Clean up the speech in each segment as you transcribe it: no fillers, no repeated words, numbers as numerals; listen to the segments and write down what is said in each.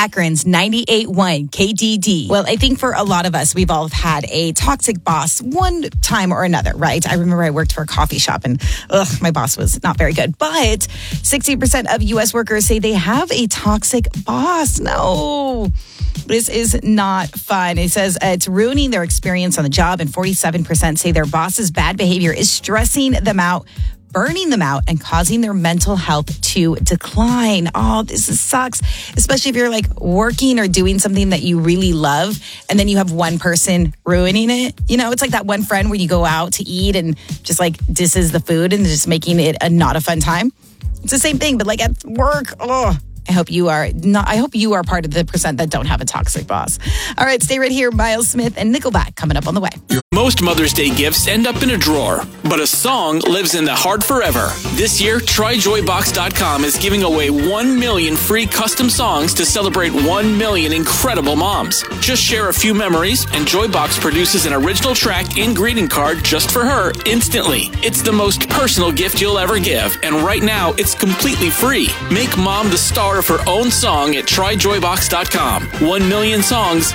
Akron's 98.1 KDD. Well, I think for a lot of us, we've all had a toxic boss one time or another, right? I remember I worked for a coffee shop and my boss was not very good. But 60% of U.S. workers say they have a toxic boss. No. This is not fun. It says it's ruining their experience on the job, and 47% say their boss's bad behavior is stressing them out, burning them out, and causing their mental health to decline. Oh, sucks. Especially if you're like working or doing something that you really love, and then you have one person ruining it. You know, it's like that one friend when you go out to eat and just like disses the food and just making it not a fun time. It's the same thing, but like at work, I hope you are part of the percent that don't have a toxic boss. All right, stay right here. Miles Smith and Nickelback coming up on the way. Most Mother's Day gifts end up in a drawer, but a song lives in the heart forever. This year, TryJoyBox.com is giving away 1 million free custom songs to celebrate 1 million incredible moms. Just share a few memories, and Joybox produces an original track and greeting card just for her instantly. It's the most personal gift you'll ever give, and right now, it's completely free. Make mom the star of her own song at TryJoyBox.com. 1 million songs,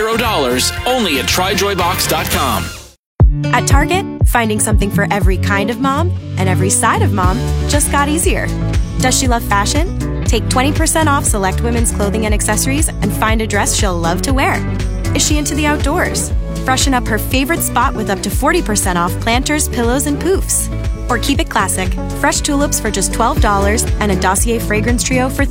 $0, only at TryJoyBox.com. At Target, finding something for every kind of mom and every side of mom just got easier. Does she love fashion? Take 20% off select women's clothing and accessories and find a dress she'll love to wear. Is she into the outdoors? Freshen up her favorite spot with up to 40% off planters, pillows, and poofs. Or keep it classic, fresh tulips for just $12 and a Dossier fragrance trio for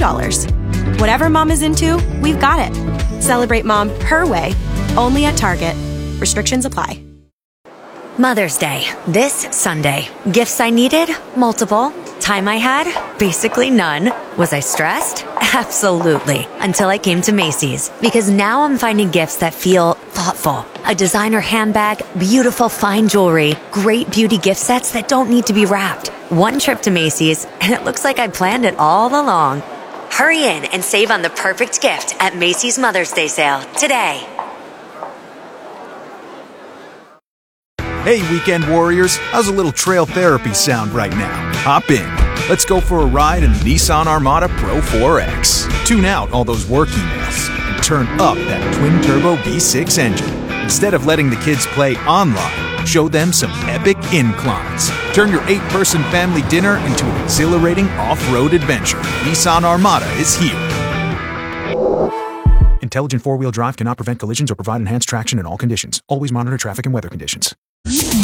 $32. Whatever mom is into, we've got it. Celebrate mom her way, only at Target. Restrictions apply. Mother's Day, this Sunday. Gifts I needed? Multiple. Time I had? Basically none. Was I stressed? Absolutely. Until I came to Macy's. Because now I'm finding gifts that feel thoughtful. A designer handbag, beautiful fine jewelry, great beauty gift sets that don't need to be wrapped. One trip to Macy's, and it looks like I planned it all along. Hurry in and save on the perfect gift at Macy's Mother's Day sale today. Hey, weekend warriors, how's a little trail therapy sound right now? Hop in. Let's go for a ride in the Nissan Armada Pro 4X. Tune out all those work emails and turn up that twin-turbo V6 engine. Instead of letting the kids play online, show them some epic inclines. Turn your 8-person family dinner into an exhilarating off-road adventure. Nissan Armada is here. Intelligent four-wheel drive cannot prevent collisions or provide enhanced traction in all conditions. Always monitor traffic and weather conditions.